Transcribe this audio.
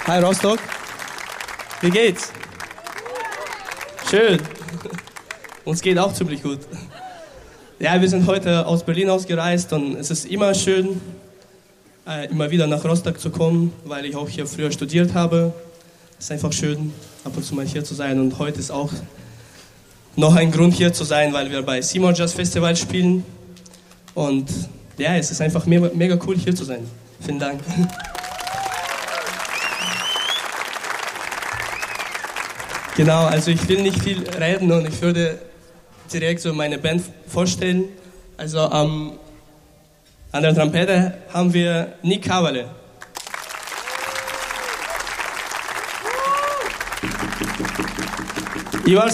Hi Rostock. Wie geht's? Schön. Uns geht auch ziemlich gut. Ja, wir sind heute aus Berlin ausgereist und es ist immer schön, immer wieder nach Rostock zu kommen, weil ich auch hier früher studiert habe. Es ist einfach schön, ab und zu mal hier zu sein und heute ist auch noch ein Grund hier zu sein, weil wir bei Seymour Jazz Festival spielen und ja, es ist einfach mega cool hier zu sein. Vielen Dank. Genau, also ich will nicht viel reden und ich würde direkt so meine Band vorstellen. Also an der Trompete haben wir Nick Kavale. Ivar